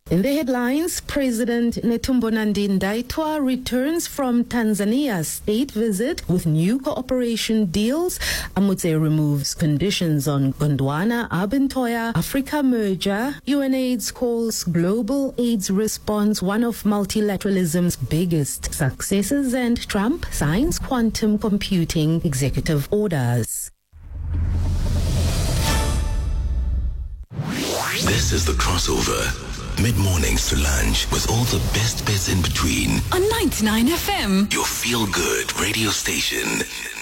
In the headlines, President Netumbo Nandi-Ndaitwah returns from Tanzania's state visit with new cooperation deals. Amutse removes conditions on Gondwana, Abintoya, Africa merger. UNAIDS calls global AIDS response one of multilateralism's biggest successes, and Trump signs quantum computing executive orders. This is The Crossover. Mid-mornings to lunch with all the best bits in between. On 99 FM. Your feel-good radio station.